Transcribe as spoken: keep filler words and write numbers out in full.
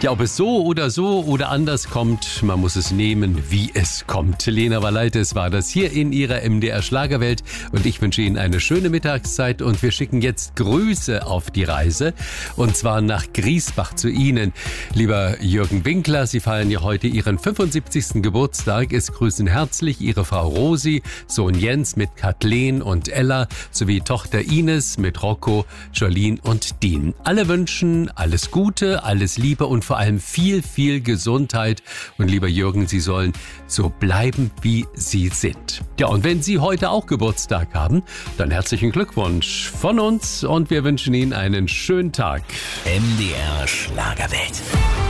Ja, ob es so oder so oder anders kommt, man muss es nehmen, wie es kommt. Lena Valaitis war das hier in ihrer M D R Schlagerwelt und ich wünsche Ihnen eine schöne Mittagszeit und wir schicken jetzt Grüße auf die Reise und zwar nach Griesbach zu Ihnen. Lieber Jürgen Winkler, Sie feiern ja heute Ihren fünfundsiebzigsten Geburtstag. Es grüßen herzlich Ihre Frau Rosi, Sohn Jens mit Kathleen und Ella sowie Tochter Ines mit Rocco, Jolene und Dean. Alle wünschen alles Gute, alles Liebe und vor allem viel, viel Gesundheit. Und lieber Jürgen, Sie sollen so bleiben, wie Sie sind. Ja, und wenn Sie heute auch Geburtstag haben, dann herzlichen Glückwunsch von uns und wir wünschen Ihnen einen schönen Tag. M D R Schlagerwelt.